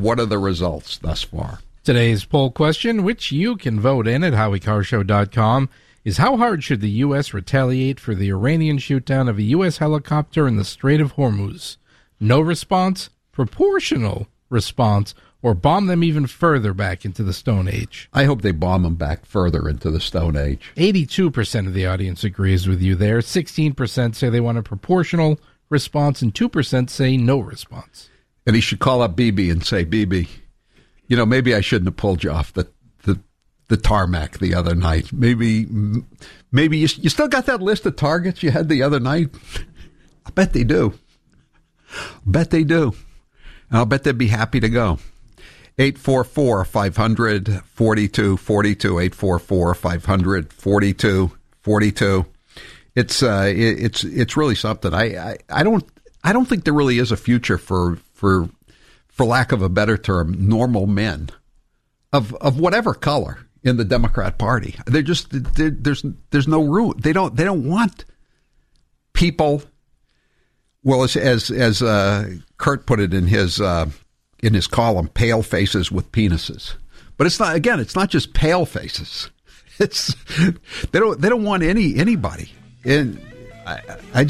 what are the results thus far? Today's poll question, which you can vote in at HowieCarShow.com, is how hard should the U.S. retaliate for the Iranian shoot-down of a U.S. helicopter in the Strait of Hormuz? No response, proportional response, or bomb them even further back into the Stone Age? I hope they bomb them back further into the Stone Age. 82% of the audience agrees with you there. 16% say they want a proportional response, and 2% say no response. And he should call up Bibi and say, Bibi, you know, maybe I shouldn't have pulled you off the tarmac the other night. Maybe you still got that list of targets you had the other night? I bet they do. And I'll bet they'd be happy to go. 844-500-4242, 844-500-4242. It's really something. I don't think there really is a future for lack of a better term, normal men of whatever color in the Democrat Party. There's no room. They don't want people. Well, as Kurt put it in his column, pale faces with penises. But it's not just pale faces. It's they don't want anybody. And I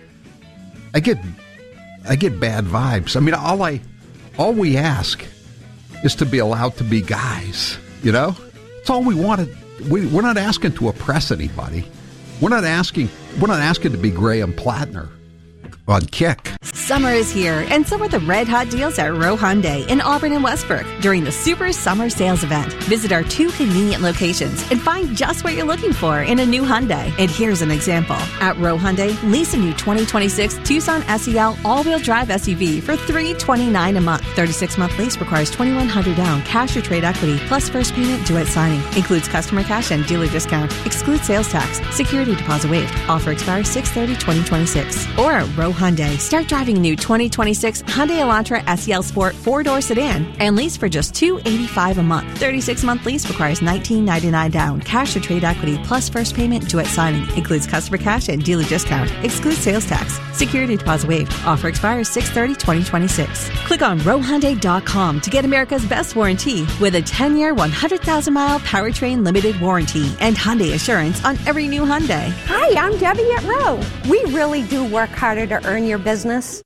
get bad vibes. I mean, all we ask is to be allowed to be guys. You know, it's all we want. We're not asking to oppress anybody. We're not asking to be Graham Plattner on Kick. Summer is here, and so are the red-hot deals at Rowe Hyundai in Auburn and Westbrook during the Super Summer Sales Event. Visit our 2 convenient locations and find just what you're looking for in a new Hyundai. And here's an example. At Rowe Hyundai, lease a new 2026 Tucson SEL all-wheel drive SUV for $329 a month. 36-month lease requires $2,100 down, cash or trade equity, plus first payment due at signing. Includes customer cash and dealer discount. Excludes sales tax. Security deposit waived. Offer expires 6/30/2026. Or at Rowe Hyundai, start driving new 2026 Hyundai Elantra SEL Sport 4-door sedan and lease for just $285 a month. 36-month lease requires $1,999 down, cash or trade equity, plus first payment due at signing. Includes customer cash and dealer discount. Excludes sales tax. Security deposit waived. Offer expires 6/30/2026. Click on RoweHyundai.com to get America's best warranty with a 10-year, 100,000-mile powertrain limited warranty and Hyundai Assurance on every new Hyundai. Hi, I'm Debbie at Rowe. We really do work harder to earn your business.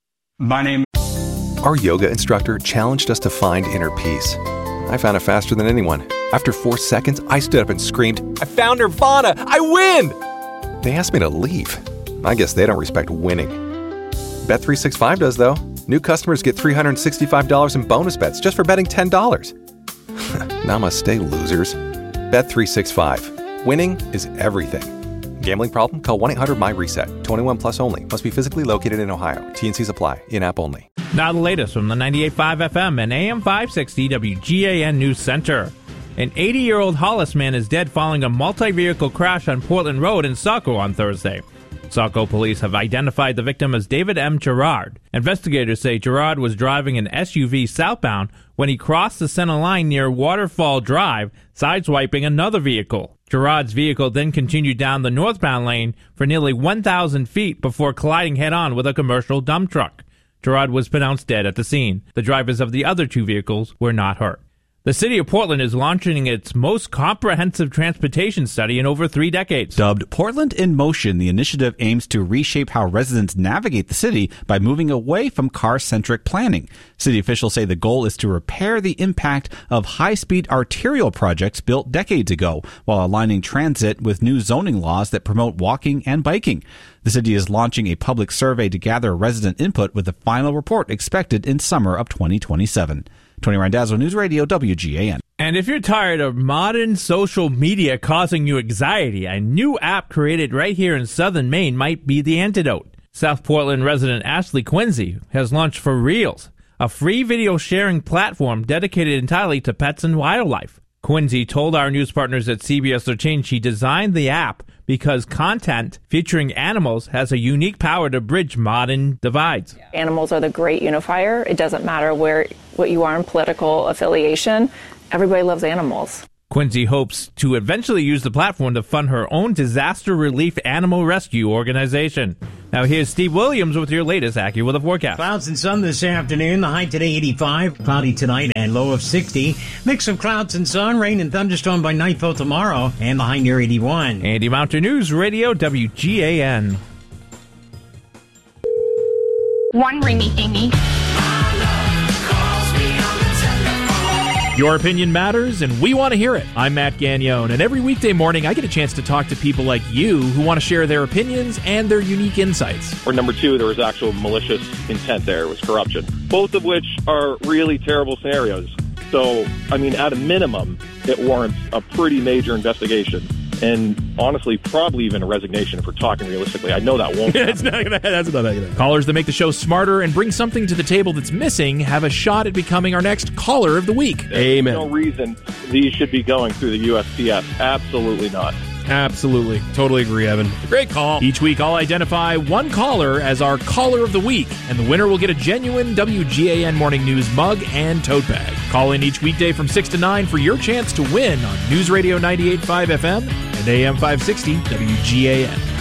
Our yoga instructor challenged us to find inner peace. I found it faster than anyone. After 4 seconds, I stood up and screamed, "I found Nirvana! I win!" They asked me to leave. I guess they don't respect winning. Bet365 does, though. New customers get $365 in bonus bets just for betting $10. Namaste, losers. Bet365. Winning is everything. Gambling problem? Call 1-800-MY-RESET. 21 plus only. Must be physically located in Ohio. T&Cs apply. In-app only. Now the latest from the 98.5 FM and AM 560 WGAN News Center. An 80-year-old Hollis man is dead following a multi-vehicle crash on Portland Road in Saco on Thursday. Saco police have identified the victim as David M. Gerard. Investigators say Gerard was driving an SUV southbound when he crossed the center line near Waterfall Drive, sideswiping another vehicle. Gerard's vehicle then continued down the northbound lane for nearly 1,000 feet before colliding head-on with a commercial dump truck. Gerard was pronounced dead at the scene. The drivers of the other 2 vehicles were not hurt. The city of Portland is launching its most comprehensive transportation study in over 3 decades. Dubbed Portland in Motion, the initiative aims to reshape how residents navigate the city by moving away from car-centric planning. City officials say the goal is to repair the impact of high-speed arterial projects built decades ago, while aligning transit with new zoning laws that promote walking and biking. The city is launching a public survey to gather resident input, with the final report expected in summer of 2027. Tony Randazzo, News Radio, WGAN. And if you're tired of modern social media causing you anxiety, a new app created right here in southern Maine might be the antidote. South Portland resident Ashley Quincy has launched For Reals, a free video sharing platform dedicated entirely to pets and wildlife. Quincy told our news partners at CBS 13 she designed the app because content featuring animals has a unique power to bridge modern divides. Animals are the great unifier. It doesn't matter what you are in political affiliation. Everybody loves animals. Quincy hopes to eventually use the platform to fund her own disaster relief animal rescue organization. Now here's Steve Williams with your latest AccuWeather forecast. Clouds and sun this afternoon. The high today 85, cloudy tonight and low of 60. Mix of clouds and sun, rain and thunderstorm by nightfall tomorrow, and the high near 81. Andy Mountain News Radio, WGAN. One ringy dingy. Your opinion matters, and we want to hear it. I'm Matt Gagnon, and every weekday morning I get a chance to talk to people like you who want to share their opinions and their unique insights. Or number two, there was actual malicious intent there. It was corruption. Both of which are really terrible scenarios. So, I mean, at a minimum, it warrants a pretty major investigation. And honestly, probably even a resignation if we're talking realistically. I know that won't happen. That's not gonna happen. Callers that make the show smarter and bring something to the table that's missing have a shot at becoming our next Caller of the Week. Amen. There's no reason these should be going through the USPS. Absolutely not. Absolutely. Totally agree, Evan. Great call. Each week, I'll identify one caller as our Caller of the Week, and the winner will get a genuine WGAN Morning News mug and tote bag. Call in each weekday from 6 to 9 for your chance to win on News Radio 98.5 FM and AM 560 WGAN.